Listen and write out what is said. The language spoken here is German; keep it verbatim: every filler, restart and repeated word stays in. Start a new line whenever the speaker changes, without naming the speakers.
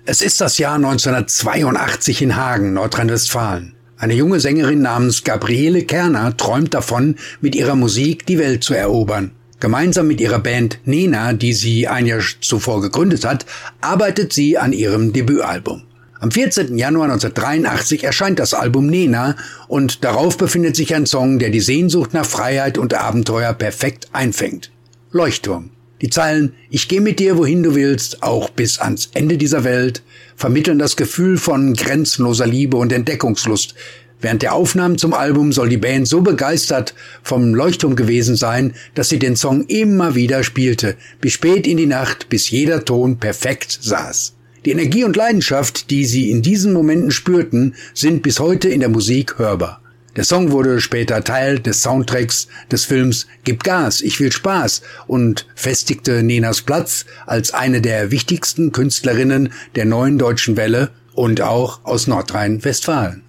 Es ist das Jahr neunzehnhundertzweiundachtzig in Hagen, Nordrhein-Westfalen. Eine junge Sängerin namens Gabriele Kerner träumt davon, mit ihrer Musik die Welt zu erobern. Gemeinsam mit ihrer Band Nena, die sie ein Jahr zuvor gegründet hat, arbeitet sie an ihrem Debütalbum. Am vierzehnten Januar neunzehnhundertdreiundachtzig erscheint das Album Nena und darauf befindet sich ein Song, der die Sehnsucht nach Freiheit und Abenteuer perfekt einfängt. Leuchtturm. Die Zeilen »Ich geh mit dir, wohin du willst, auch bis ans Ende dieser Welt« vermitteln das Gefühl von grenzenloser Liebe und Entdeckungslust. Während der Aufnahmen zum Album soll die Band so begeistert vom Leuchtturm gewesen sein, dass sie den Song immer wieder spielte, bis spät in die Nacht, bis jeder Ton perfekt saß. Die Energie und Leidenschaft, die sie in diesen Momenten spürten, sind bis heute in der Musik hörbar. Der Song wurde später Teil des Soundtracks des Films »Gib Gas, ich will Spaß« und festigte Nenas Platz als eine der wichtigsten Künstlerinnen der neuen deutschen Welle und auch aus Nordrhein-Westfalen.